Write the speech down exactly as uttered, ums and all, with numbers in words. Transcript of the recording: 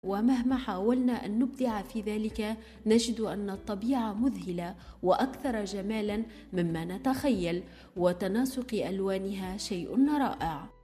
ومهما حاولنا أن نبدع في ذلك نجد أن الطبيعة مذهلة وأكثر جمالا مما نتخيل، وتناسق ألوانها شيء رائع.